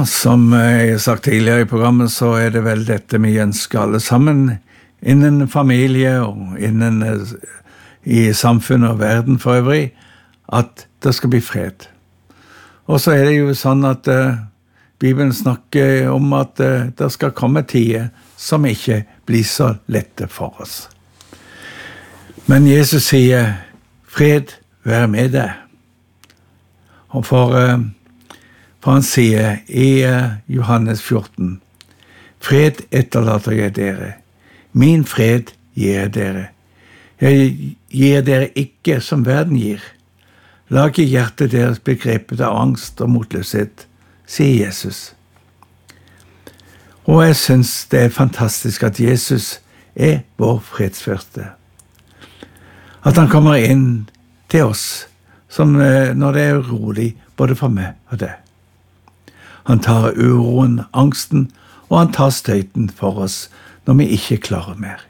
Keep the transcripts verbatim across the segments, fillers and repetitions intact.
som jeg har sagt tidligere i programmet, så er det vel dette vi ønsker alle sammen, innen familie og innen i samfunnet og verden for øvrig, at det skal bli fred. Og så er det jo sånn at uh, Bibelen snakker om at uh, det skal komme tider som ikke blir så lette for oss. Men Jesus sier, fred, vær med deg. Og for, uh, for han sier i uh, Johannes fjorten, fred etterlater jeg dere, min fred gir dere. Jeg gir dere ikke som verden gir. La ikke hjertet deres begrepet av angst og motløshet, sier Jesus. Og jeg synes det er fantastisk at Jesus er vår fredsførste. At han kommer inn til oss som når det er urolig, både for meg og deg. Han tar uroen, angsten, og han tar støyten for oss når vi ikke klarer mer.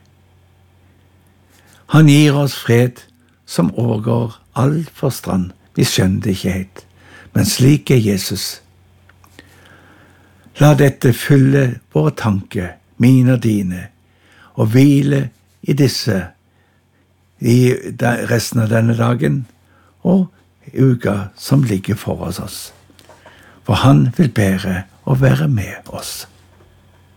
Han gir oss fred som overgår all forstand. Vi skjønner det ikke helt, men slik er Jesus. La dette fylle våre tanker, mine og dine, og hvile i disse i resten av denne dagen og uka som ligger foran oss. For han vil bære og være med oss.